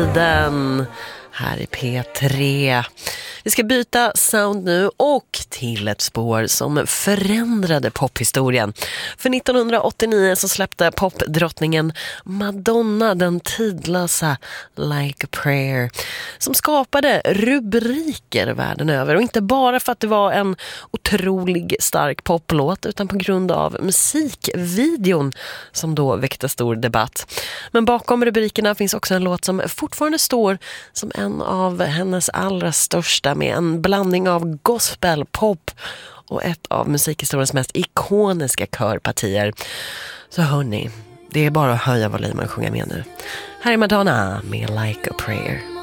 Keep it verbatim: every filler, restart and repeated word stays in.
tiden här i P tre. Vi ska byta sound nu och till ett spår som förändrade pophistorien. För nittonhundraåttionio så släppte popdrottningen Madonna den tidlösa Like a Prayer, som skapade rubriker världen över. Och inte bara för att det var en otrolig stark poplåt, utan på grund av musikvideon som då väckte stor debatt. Men bakom rubrikerna finns också en låt som fortfarande står som en av hennes allra största, med en blandning av gospel, pop och ett av musikhistoriens mest ikoniska körpartier. Så hörni, det är bara att höja volymen och sjunga med nu. Här är Madonna med Like a Prayer.